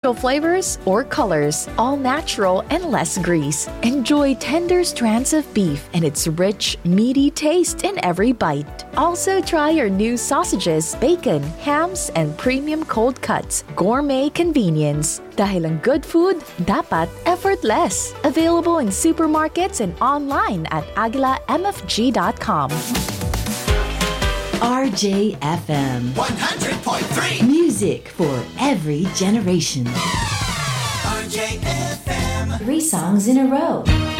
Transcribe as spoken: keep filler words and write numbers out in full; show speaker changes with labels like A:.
A: tropical flavors or colors, all natural and less grease. Enjoy tender strands of beef and its rich, meaty taste in every bite. Also try our new sausages, bacon, hams, and premium cold cuts. Gourmet convenience. Dahil ang good food, dapat effortless. Available in supermarkets and online at aguila m f g dot com.
B: R J F M
C: one hundred point three
B: Music for every generation.
C: R J F M
B: Three songs in a row.